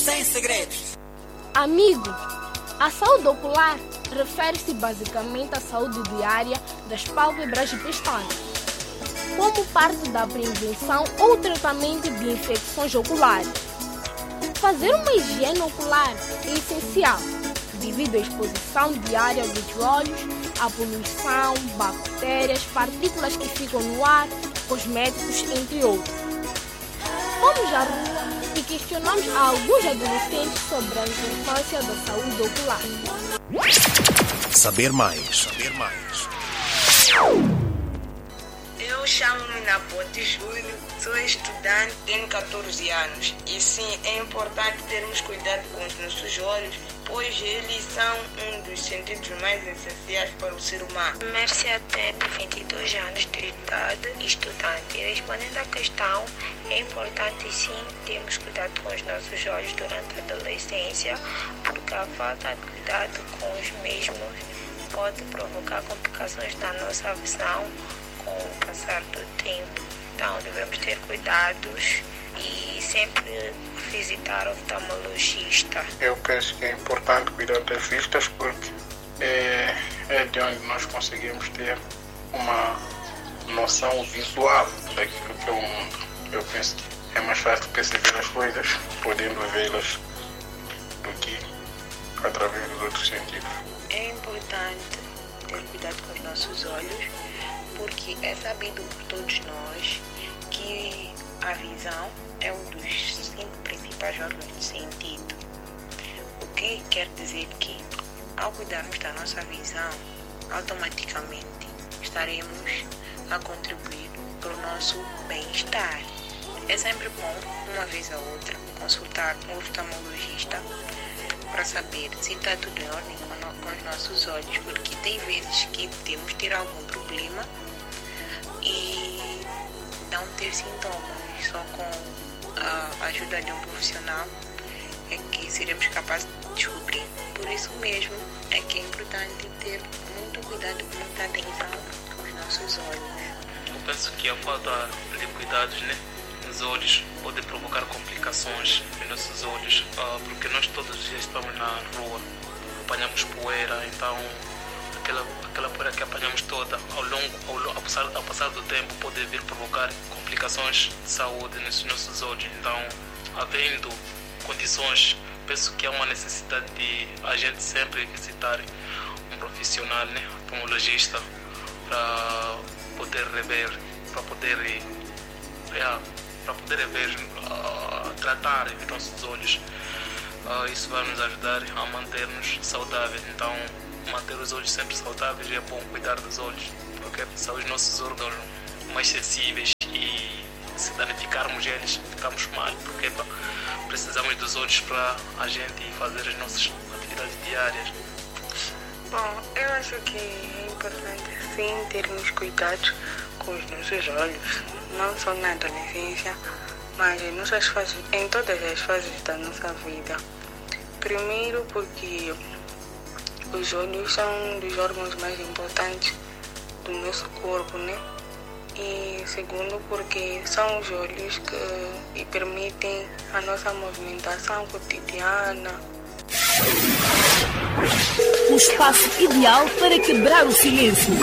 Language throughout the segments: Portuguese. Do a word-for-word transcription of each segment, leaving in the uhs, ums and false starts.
sem segredos. Amigo, a saúde ocular refere-se basicamente à saúde diária das pálpebras e pestanas, como parte da prevenção ou tratamento de infecções oculares. Fazer uma higiene ocular é essencial, devido à exposição diária dos olhos à poluição, bactérias, partículas que ficam no ar, cosméticos, entre outros. Fomos à rua e questionamos a alguns adolescentes sobre a importância da saúde ocular. Saber mais. Saber mais. Eu chamo-me Nabote Júlio, sou estudante, tenho catorze anos. E sim, é importante termos cuidado com os nossos olhos, pois eles são um dos sentidos mais essenciais para o ser humano. Mércia tem vinte e dois anos de idade, estudante. Respondendo à questão, é importante sim termos cuidado com os nossos olhos durante a adolescência, porque a falta de cuidado com os mesmos pode provocar complicações na nossa visão com o passar do tempo. Então devemos ter cuidados e sempre visitar o oftalmologista. Eu penso que é importante cuidar das vistas porque é, é de onde nós conseguimos ter uma noção visual daquilo que é o mundo. Eu penso que é mais fácil perceber as coisas podendo vê-las do que através dos outros sentidos. É importante ter cuidado com os nossos olhos, porque é sabido por todos nós que a visão é um dos cinco principais órgãos de sentido. O que quer dizer que, ao cuidarmos da nossa visão, automaticamente estaremos a contribuir para o nosso bem-estar. É sempre bom, uma vez a outra, consultar um oftalmologista para saber se está tudo em ordem com os nossos olhos, porque tem vezes que podemos ter algum problema e não ter sintomas. Só com a ajuda de um profissional é que seremos capazes de descobrir. Por isso mesmo é que é importante ter muito cuidado, muita atenção com os nossos olhos. Eu penso que a falta de cuidados, né, nos olhos pode provocar complicações nos nossos olhos, uh, porque nós todos os dias estamos na rua, apanhamos poeira, então aquela, aquela poeira que apanhamos toda ao longo, ao, ao, passar, ao passar do tempo pode vir provocar complicações de saúde nos nossos olhos. Então, havendo condições, penso que há uma necessidade de a gente sempre visitar um profissional, né, oftalmologista, para poder rever, para poder, é, para poder rever, uh, tratar os nossos olhos. Uh, isso vai nos ajudar a manter-nos saudáveis. Então, manter os olhos sempre saudáveis é bom cuidar dos olhos, porque são os nossos órgãos mais sensíveis e se danificarmos eles ficamos mal, porque precisamos dos olhos para a gente fazer as nossas atividades diárias. Bom, eu acho que é importante sim termos cuidado com os nossos olhos, não só na adolescência, mas em, nossas fases, em todas as fases da nossa vida. Primeiro porque os olhos são um dos órgãos mais importantes do nosso corpo, né? E segundo porque são os olhos que permitem a nossa movimentação cotidiana. O espaço ideal para quebrar o silêncio.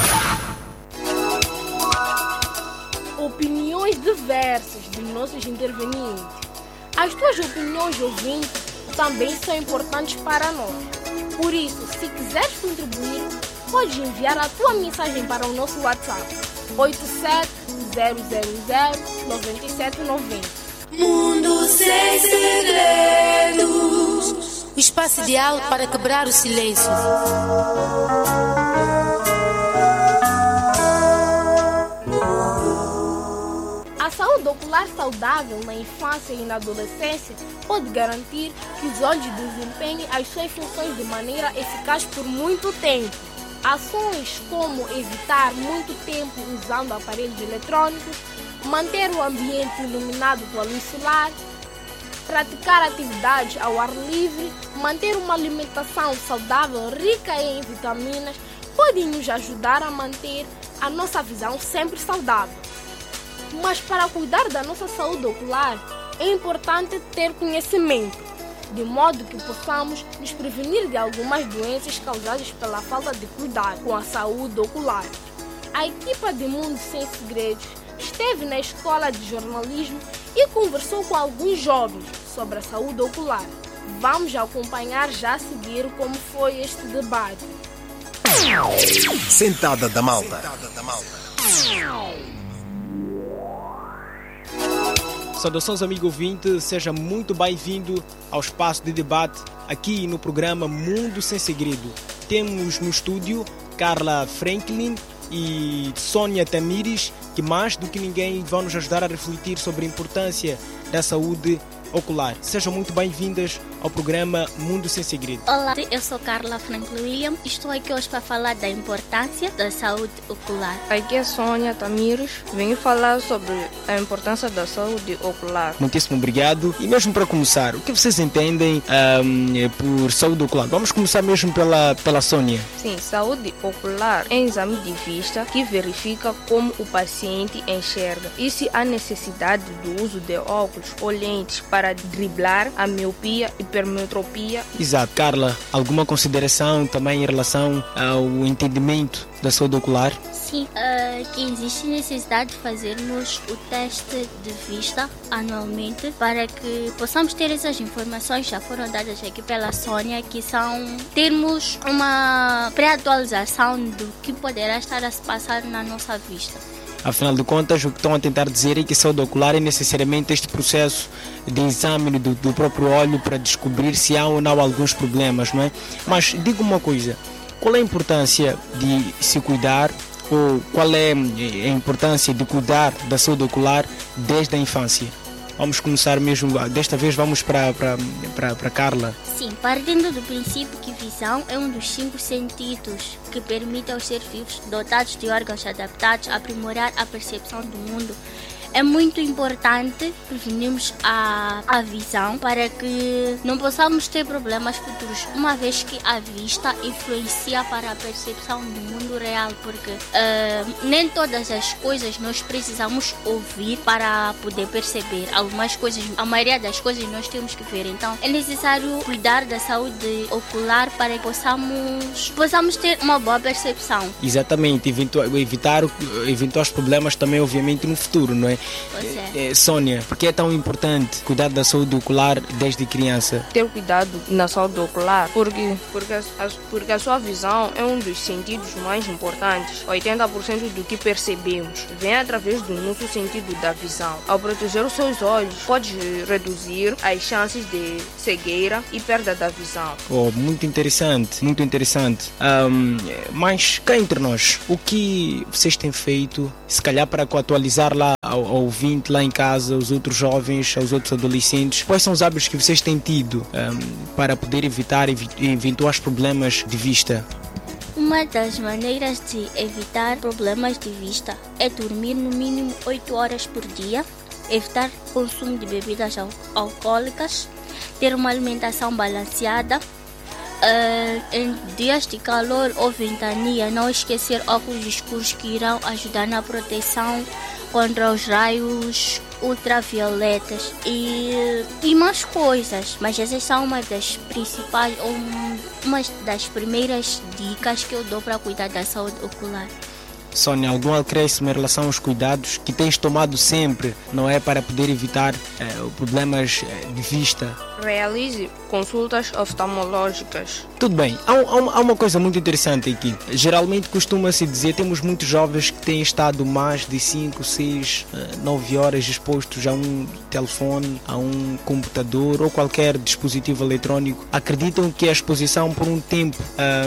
Opiniões diversas dos nossos intervenientes. As tuas opiniões, ouvinte, também são importantes para nós. Por isso, se quiseres contribuir, pode enviar a tua mensagem para o nosso WhatsApp oito sete zero zero zero nove sete nove zero. Mundo sem segredos. O espaço ideal para quebrar o silêncio. A saúde ocular saudável na infância e na adolescência pode garantir que os olhos desempenhem as suas funções de maneira eficaz por muito tempo. Ações como evitar muito tempo usando aparelhos eletrônicos, manter o ambiente iluminado com a luz solar, praticar atividades ao ar livre, manter uma alimentação saudável rica em vitaminas podem nos ajudar a manter a nossa visão sempre saudável. Mas para cuidar da nossa saúde ocular é importante ter conhecimento. de modo que possamos nos prevenir de algumas doenças causadas pela falta de cuidado com a saúde ocular. A equipa de Mundo Sem Segredos esteve na escola de jornalismo e conversou com alguns jovens sobre a saúde ocular. Vamos acompanhar já a seguir como foi este debate. Sentada da Malta. Saudações, amigo ouvinte, seja muito bem-vindo ao espaço de debate aqui no programa Mundo Sem Segredo. Temos no estúdio Carla Franklin e Sônia Tamires, que mais do que ninguém vão nos ajudar a refletir sobre a importância da saúde ocular. Sejam muito bem-vindas ao programa Mundo Sem Segredo. Olá, eu sou Carla Franklin William e estou aqui hoje para falar da importância da saúde ocular. Aqui é Sônia Tamires, venho falar sobre a importância da saúde ocular. Muitíssimo obrigado. E mesmo para começar, o que vocês entendem um, por saúde ocular? Vamos começar mesmo pela, pela Sônia. Sim, saúde ocular é um exame de vista que verifica como o paciente enxerga e se há necessidade do uso de óculos ou lentes para driblar a miopia e hipermetropia. Exato. Carla, alguma consideração também em relação ao entendimento da saúde ocular? Sim, uh, que existe necessidade de fazermos o teste de vista anualmente para que possamos ter essas informações, já foram dadas aqui pela Sônia, que são termos uma pré-atualização do que poderá estar a se passar na nossa vista. Afinal de contas, o que estão a tentar dizer é que a saúde ocular é necessariamente este processo de exame do, do próprio olho para descobrir se há ou não alguns problemas, não é? Mas diga uma coisa, qual é a importância de se cuidar ou qual é a importância de cuidar da saúde ocular desde a infância? Vamos começar mesmo, desta vez vamos para, para, para, para Carla. Sim, partindo do princípio que visão é um dos cinco sentidos que permite aos seres vivos dotados de órgãos adaptados a aprimorar a percepção do mundo. É muito importante prevenirmos a, a visão para que não possamos ter problemas futuros, uma vez que a vista influencia para a percepção do mundo real, porque uh, nem todas as coisas nós precisamos ouvir para poder perceber. Algumas coisas, a maioria das coisas nós temos que ver, então é necessário cuidar da saúde ocular para que possamos, possamos ter uma boa percepção. Exatamente, evitar eventuais problemas também, obviamente, no futuro, não é? Pois é. É, Sônia, por que é tão importante cuidar da saúde ocular desde criança? Ter cuidado na saúde ocular porque, porque, a, porque a sua visão é um dos sentidos mais importantes. oitenta por cento do que percebemos vem através do nosso sentido da visão. Ao proteger os seus olhos, pode reduzir as chances de cegueira e perda da visão. Oh, muito interessante, muito interessante. Um, mas cá entre nós, o que vocês têm feito, se calhar para atualizar lá ao, ao ouvinte lá em casa, os outros jovens, os outros adolescentes, quais são os hábitos que vocês têm tido um, para poder evitar eventuais problemas de vista? Uma das maneiras de evitar problemas de vista é dormir no mínimo oito horas por dia, evitar o consumo de bebidas al- alcoólicas, ter uma alimentação balanceada, uh, em dias de calor ou ventania, não esquecer óculos escuros que irão ajudar na proteção contra os raios ultravioletas e, e mais coisas, mas essas são uma das principais ou uma das primeiras dicas que eu dou para cuidar da saúde ocular. Sônia, algum acréscimo em relação aos cuidados que tens tomado sempre, não é, para poder evitar eh, problemas de vista? Realize consultas oftalmológicas. Tudo bem, há, há, há uma coisa muito interessante aqui. Geralmente costuma-se dizer, temos muitos jovens que têm estado mais de cinco, seis, nove horas expostos a um telefone, a um computador ou qualquer dispositivo eletrónico. Acreditam que a exposição por um tempo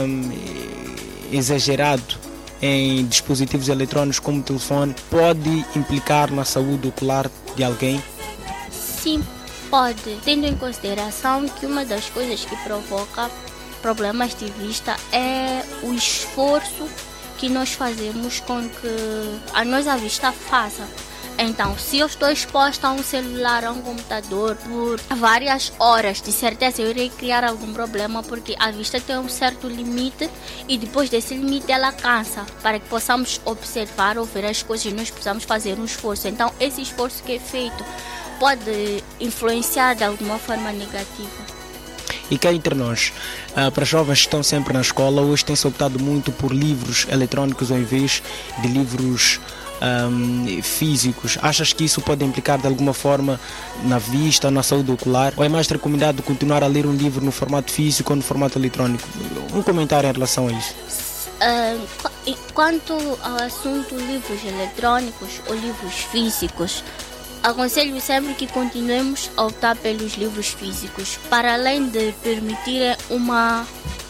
um, exagerado em dispositivos eletrónicos como o telefone pode implicar na saúde ocular de alguém? Sim, pode, tendo em consideração que uma das coisas que provoca problemas de vista é o esforço que nós fazemos com que a nossa vista faça. Então, se eu estou exposta a um celular, a um computador por várias horas, de certeza eu irei criar algum problema, porque a vista tem um certo limite e depois desse limite ela cansa. Para que possamos observar ou ver as coisas, nós precisamos fazer um esforço. Então, esse esforço que é feito pode influenciar de alguma forma negativa. E cá entre nós, uh, para jovens que estão sempre na escola, hoje tem-se optado muito por livros eletrónicos ao invés de livros um, físicos. Achas que isso pode implicar de alguma forma na vista, na saúde ocular? Ou é mais recomendado continuar a ler um livro no formato físico ou no formato eletrônico? Um comentário em relação a isso. Uh, quanto ao assunto livros eletrônicos ou livros físicos, aconselho sempre que continuemos a optar pelos livros físicos, para além de permitir uma,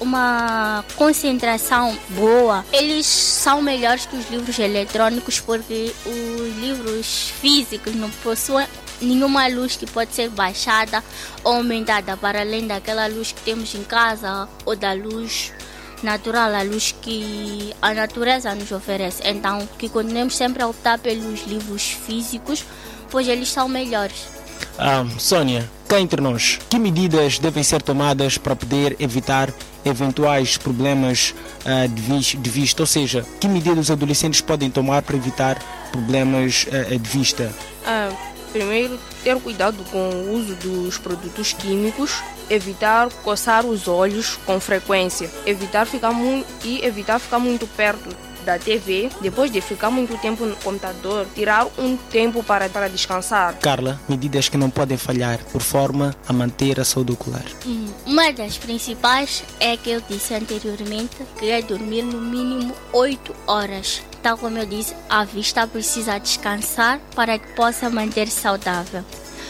uma concentração boa. Eles são melhores que os livros eletrônicos porque os livros físicos não possuem nenhuma luz que pode ser baixada ou aumentada, para além daquela luz que temos em casa ou da luz natural, a luz que a natureza nos oferece. Então, que continuemos sempre a optar pelos livros físicos, pois eles são melhores. Ah, Sônia, cá entre nós, que medidas devem ser tomadas para poder evitar eventuais problemas uh, de, vis- de vista? Ou seja, que medidas os adolescentes podem tomar para evitar problemas uh, de vista? Ah, primeiro, ter cuidado com o uso dos produtos químicos, evitar coçar os olhos com frequência, evitar ficar mu- e evitar ficar muito perto da T V, depois de ficar muito tempo no computador, tirar um tempo para, para descansar. Carla, medidas que não podem falhar por forma a manter a saúde ocular. Hum, uma das principais é que eu disse anteriormente, que é dormir no mínimo oito horas. Tal como eu disse, a vista precisa descansar para que possa manter-se saudável.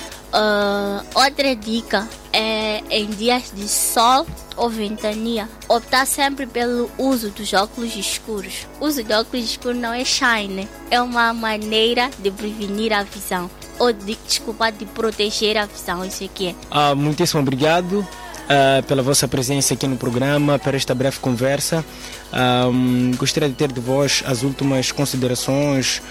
Uh, outra dica é, em dias de sol ou ventania, optar sempre pelo uso dos óculos escuros. O uso de óculos escuros não é shine, é uma maneira de prevenir a visão, ou de, desculpa, de proteger a visão, isso aqui é. Ah, muitíssimo obrigado uh, pela vossa presença aqui no programa, para esta breve conversa. Um, gostaria de ter de vós as últimas considerações,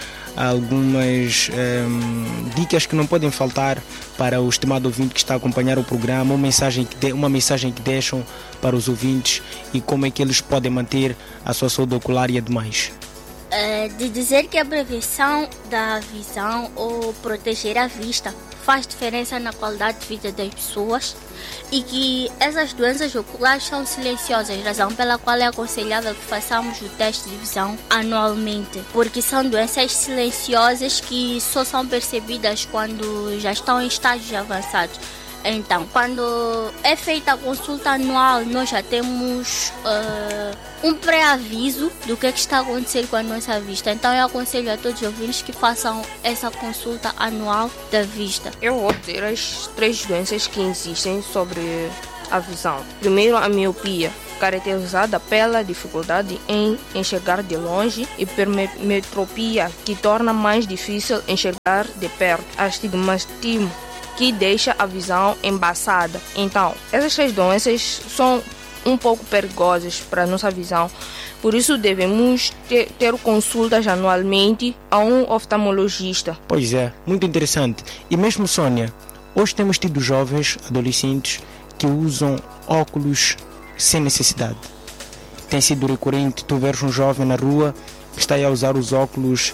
algumas um, dicas que não podem faltar para o estimado ouvinte que está a acompanhar o programa, uma mensagem que, de, uma mensagem que deixam para os ouvintes e como é que eles podem manter a sua saúde ocular e a demais. Uh, de dizer que a prevenção da visão ou proteger a vista faz diferença na qualidade de vida das pessoas e que essas doenças oculares são silenciosas, razão pela qual é aconselhável que façamos o teste de visão anualmente, porque são doenças silenciosas que só são percebidas quando já estão em estágios avançados. Então, quando é feita a consulta anual, nós já temos uh, um pré-aviso do que, é que está a acontecer com a nossa vista. Então, eu aconselho a todos os ouvintes que façam essa consulta anual da vista. Eu vou ter as três doenças que existem sobre a visão. Primeiro, a miopia, caracterizada pela dificuldade em enxergar de longe, e hipermetropia, que torna mais difícil enxergar de perto. Astigmatismo, que deixa a visão embaçada. Então, essas três doenças são um pouco perigosas para a nossa visão. Por isso, devemos ter, ter consultas anualmente a um oftalmologista. Pois é, muito interessante. E mesmo, Sônia, hoje temos tido jovens, adolescentes, que usam óculos sem necessidade. Tem sido recorrente tu veres um jovem na rua que está a usar os óculos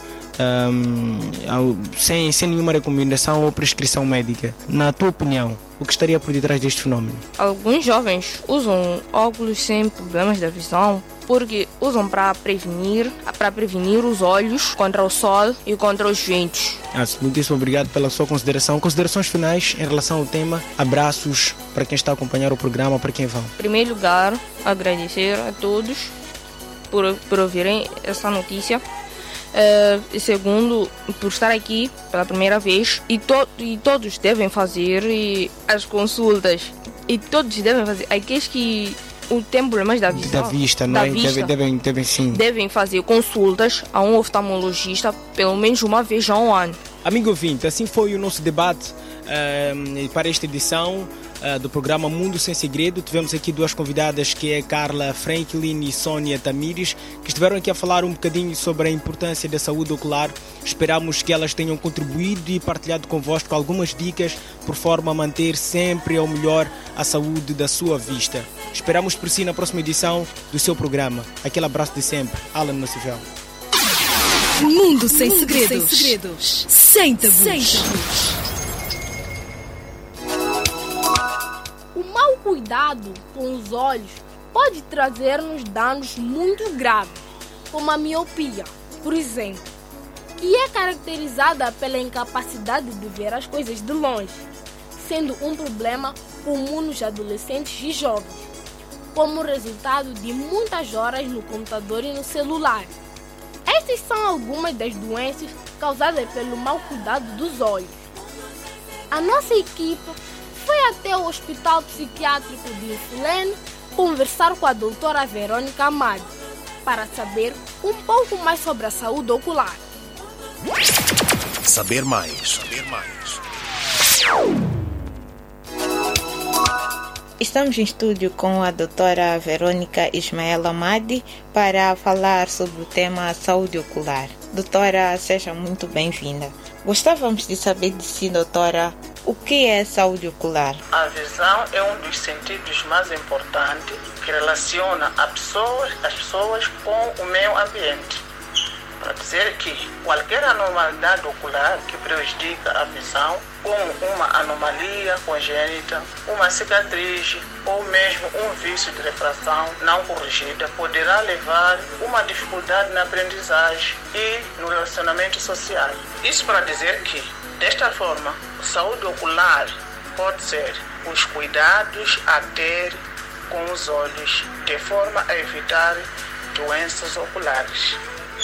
Um, sem, sem nenhuma recomendação ou prescrição médica. Na tua opinião, o que estaria por detrás deste fenómeno? Alguns jovens usam óculos sem problemas da visão porque usam para prevenir, para prevenir os olhos contra o sol e contra os ventos. Ah, muitíssimo obrigado pela sua consideração. Considerações finais em relação ao tema. Abraços para quem está a acompanhar o programa, para quem vão. Em primeiro lugar, agradecer a todos por, por ouvirem essa notícia. Uh, e segundo, por estar aqui pela primeira vez, e, to- e todos devem fazer e, as consultas, e todos devem fazer, aqueles que têm problemas da visão, da vista, não da é? vista, Deve, devem, devem, sim. devem fazer consultas a um oftalmologista pelo menos uma vez ao ano. Amigo ouvinte, assim foi o nosso debate uh, para esta edição uh, do programa Mundo Sem Segredo. Tivemos aqui duas convidadas, que é Carla Franklin e Sônia Tamires, que estiveram aqui a falar um bocadinho sobre a importância da saúde ocular. Esperamos que elas tenham contribuído e partilhado convosco algumas dicas por forma a manter sempre ao melhor a saúde da sua vista. Esperamos por si na próxima edição do seu programa. Aquele abraço de sempre. Alan Macivel. Mundo Sem Segredos. Sem segredos. Sem tabus. Sem tabus. O mau cuidado com os olhos pode trazer-nos danos muito graves, como a miopia, por exemplo, que é caracterizada pela incapacidade de ver as coisas de longe, sendo um problema comum nos adolescentes e jovens, como resultado de muitas horas no computador e no celular. Estas são algumas das doenças causadas pelo mau cuidado dos olhos. A nossa equipe foi até o Hospital Psiquiátrico de Infilene conversar com a doutora Verônica Amade para saber um pouco mais sobre a saúde ocular. Saber mais. Saber mais. Estamos em estúdio com a doutora Verônica Ismael Amade para falar sobre o tema saúde ocular. Doutora, seja muito bem-vinda. Gostávamos de saber de si, doutora, o que é saúde ocular? A visão é um dos sentidos mais importantes que relaciona a pessoas, as pessoas com o meio ambiente. Para dizer que qualquer anormalidade ocular que prejudica a visão, como uma anomalia congênita, uma cicatriz ou mesmo um vício de refração não corrigida, poderá levar a uma dificuldade na aprendizagem e no relacionamento social. Isso para dizer que, desta forma, a saúde ocular pode ser os cuidados a ter com os olhos, de forma a evitar doenças oculares.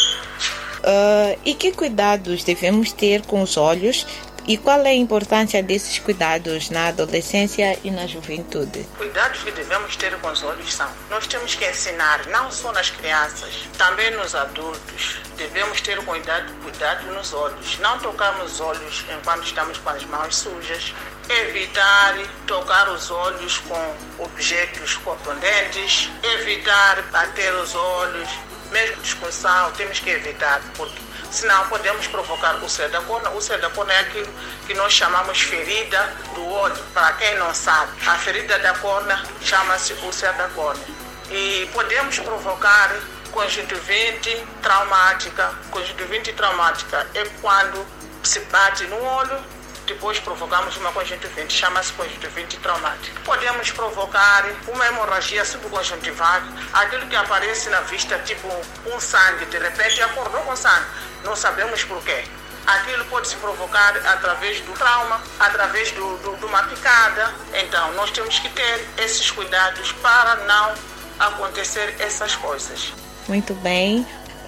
Uh, e que cuidados devemos ter com os olhos e qual é a importância desses cuidados na adolescência e na juventude? Cuidados que devemos ter com os olhos são: nós temos que ensinar não só nas crianças, também nos adultos. Devemos ter cuidado, cuidado nos olhos, não tocarmos os olhos enquanto estamos com as mãos sujas. Evitar tocar os olhos com objetos cortundentes, evitar bater os olhos. Mesmo discussão, temos que evitar, porque senão podemos provocar úlcera da córnea. Úlcera da córnea é aquilo que nós chamamos ferida do olho. Para quem não sabe, a ferida da córnea chama-se úlcera da córnea. E podemos provocar conjuntivite traumática. Conjuntivite traumática é quando se bate no olho, depois provocamos uma conjuntivite, chama-se conjuntivite traumática. Podemos provocar uma hemorragia subconjuntival, aquilo que aparece na vista, tipo um sangue, de repente acordou com sangue, não sabemos porquê. Aquilo pode se provocar através do trauma, através do, do, de uma picada. Então, nós temos que ter esses cuidados para não acontecer essas coisas. Muito bem.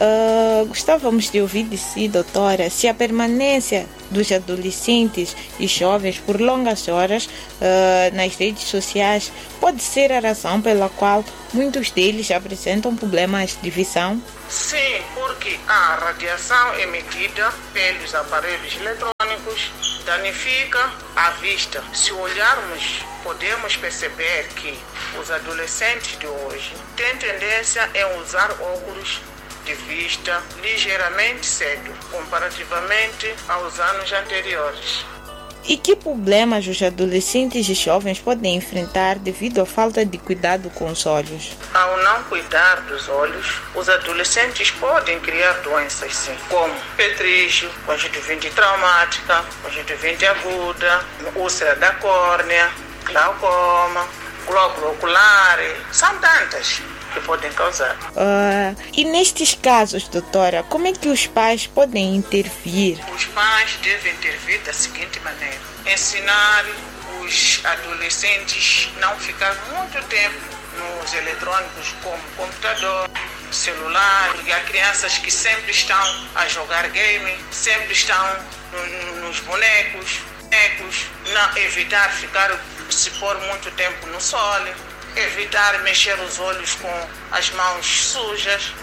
Uh, gostávamos de ouvir de si, doutora, se a permanência dos adolescentes e jovens por longas horas uh, nas redes sociais pode ser a razão pela qual muitos deles apresentam problemas de visão? Sim, porque a radiação emitida pelos aparelhos eletrônicos danifica a vista. Se olharmos, podemos perceber que os adolescentes de hoje têm tendência a usar óculos de vista ligeiramente cedo, comparativamente aos anos anteriores. E que problemas os adolescentes e jovens podem enfrentar devido à falta de cuidado com os olhos? Ao não cuidar dos olhos, os adolescentes podem criar doenças, sim, como petrígio, conjuntivite traumática, conjuntivite aguda, úlcera da córnea, glaucoma, glóbulo ocular, são tantas que podem causar. Uh, e nestes casos, doutora, como é que os pais podem intervir? Os pais devem intervir da seguinte maneira: ensinar os adolescentes não ficar muito tempo nos eletrônicos como computador, celular, porque há crianças que sempre estão a jogar game, sempre estão no, nos bonecos, bonecos, não evitar ficar, se pôr muito tempo no sol, evitar mexer os olhos com as mãos sujas.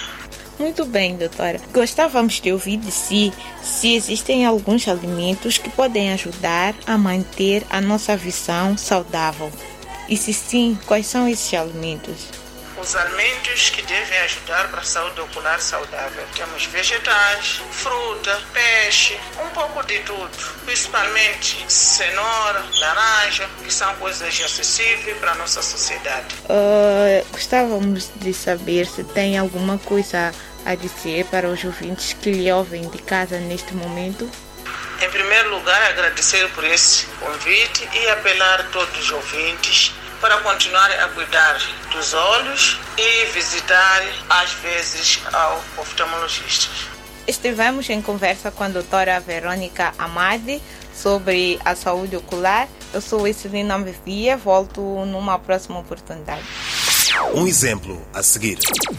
Muito bem, doutora. Gostávamos de ouvir de si se existem alguns alimentos que podem ajudar a manter a nossa visão saudável. E se sim, quais são esses alimentos? Os alimentos que devem ajudar para a saúde ocular saudável: temos vegetais, fruta, peixe, um pouco de tudo, principalmente cenoura, laranja, que são coisas acessíveis para a nossa sociedade. Uh, gostávamos de saber se tem alguma coisa a dizer para os ouvintes que lhe ouvem de casa neste momento. Em primeiro lugar, agradecer por esse convite e apelar a todos os ouvintes para continuar a cuidar dos olhos e visitar, às vezes, ao oftalmologista. Estivemos em conversa com a doutora Verônica Amadi sobre a saúde ocular. Eu sou a Celina Mevia, volto numa próxima oportunidade. Um exemplo a seguir.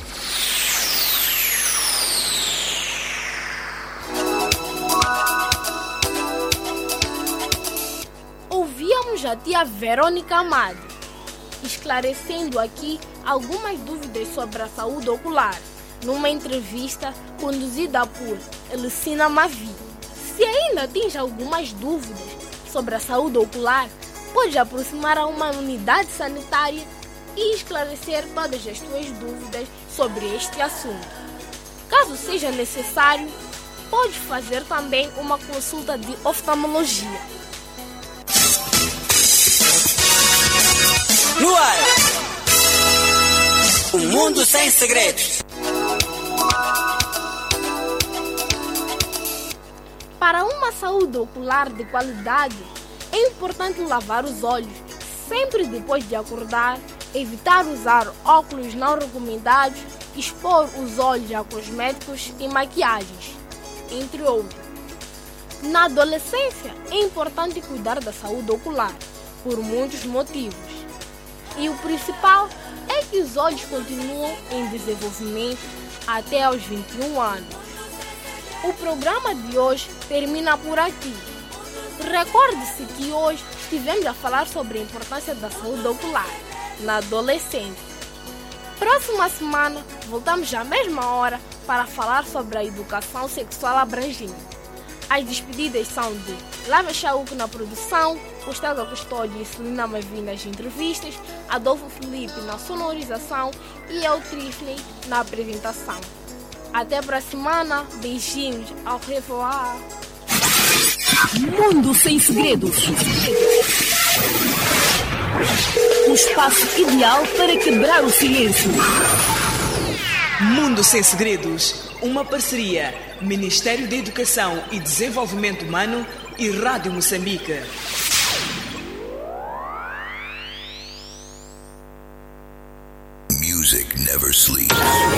Ouvíamos a tia Verônica Amadi, esclarecendo aqui algumas dúvidas sobre a saúde ocular, numa entrevista conduzida por Elicina Mavi. Se ainda tens algumas dúvidas sobre a saúde ocular, pode aproximar a uma unidade sanitária e esclarecer todas as tuas dúvidas sobre este assunto. Caso seja necessário, pode fazer também uma consulta de oftalmologia. No ar, um mundo sem segredos. Para uma saúde ocular de qualidade, é importante lavar os olhos sempre depois de acordar, evitar usar óculos não recomendados, expor os olhos a cosméticos e maquiagens, entre outros. Na adolescência, é importante cuidar da saúde ocular, por muitos motivos. E o principal é que os olhos continuam em desenvolvimento até aos vinte e um anos. O programa de hoje termina por aqui. Recorde-se que hoje estivemos a falar sobre a importância da saúde ocular na adolescência. Próxima semana voltamos à mesma hora para falar sobre a educação sexual abrangente. As despedidas são de Lava Chauk na produção, Gustavo Custódio e Celina Mavi nas entrevistas, Adolfo Felipe na sonorização e eu, Trifney, na apresentação. Até para a semana, beijinhos, ao revoar. Mundo sem segredos. Um espaço ideal para quebrar o silêncio. Mundo sem segredos. Uma parceria Ministério da Educação e Desenvolvimento Humano e Rádio Moçambique. Music never sleeps.